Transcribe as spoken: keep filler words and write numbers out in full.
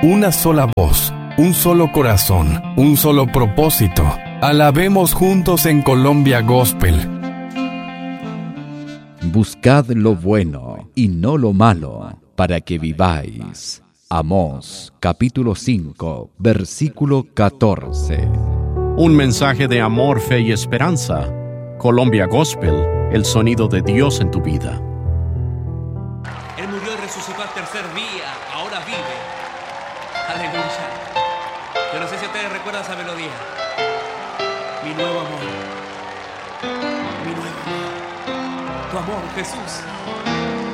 una sola voz, un solo corazón, un solo propósito. Alabemos juntos en Colombia Gospel. Buscad lo bueno y no lo malo, para que viváis. Amós, capítulo cinco, versículo catorce. Un mensaje de amor, fe y esperanza. Colombia Gospel, el sonido de Dios en tu vida. Él murió y resucitó al tercer día, ahora vive. Aleluya. Yo no sé si ustedes recuerdan esa melodía. Mi nuevo amor. Mi nuevo amor. Tu amor, Jesús.